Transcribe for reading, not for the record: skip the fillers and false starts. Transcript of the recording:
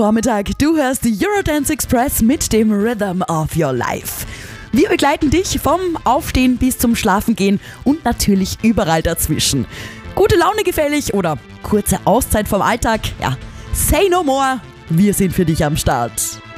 Vormittag, du hörst die Eurodance Express mit dem Rhythm of Your Life. Wir begleiten dich vom Aufstehen bis zum Schlafengehen und natürlich überall dazwischen. Gute Laune gefällig oder kurze Auszeit vom Alltag? Ja, say no more, wir sind für dich am Start.